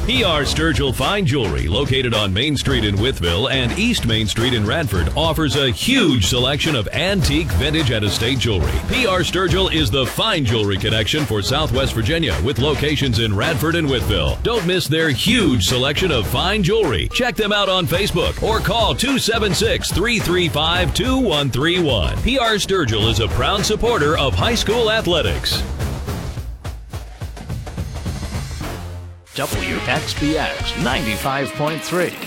PR Sturgill Fine Jewelry, located on Main Street in Wytheville and East Main Street in Radford, offers a huge selection of antique, vintage, and estate jewelry. PR Sturgill is the fine jewelry connection for Southwest Virginia, with locations in Radford and Wytheville. Don't miss their huge selection of fine jewelry. Check them out on Facebook or call 276-335-2131. PR Sturgill is a proud supporter of high school athletics. WXBX 95.3.